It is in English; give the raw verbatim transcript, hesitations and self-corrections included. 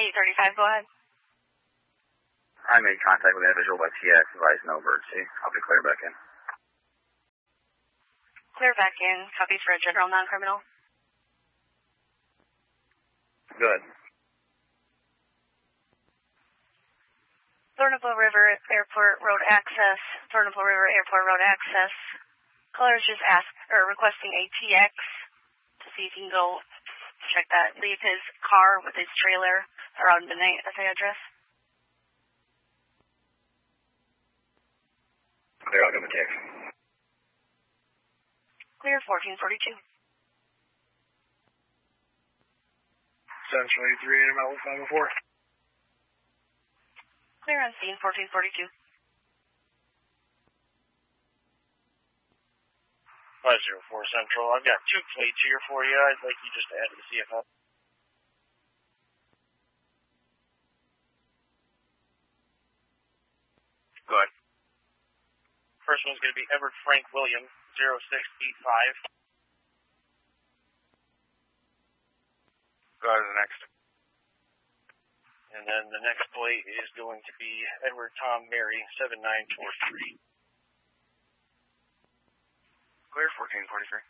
eight thirty-five, go ahead. I made contact with individual by T X, advised no emergency. I'll be clear back in. Clear back in. Copy for a general non-criminal. Good. Thornapple River Airport Road Access. Thornapple River Airport Road Access. Caller's just ask or requesting a T X to see if he can go check that. Leave his car with his trailer around midnight at the address. Clear, I'll give a text. Clear, fourteen forty-two. Central eighty-three, and I'm out five oh four. Clear on scene, fourteen forty-two. five oh four Central. I've got two plates here for you. I'd like you just to add to the C F L. Go ahead. First one's going to be Edward Frank William, zero six eight five. Go ahead to the next. And then the next plate is going to be Edward Tom Mary, seven nine four three. Clear, fourteen forty-three.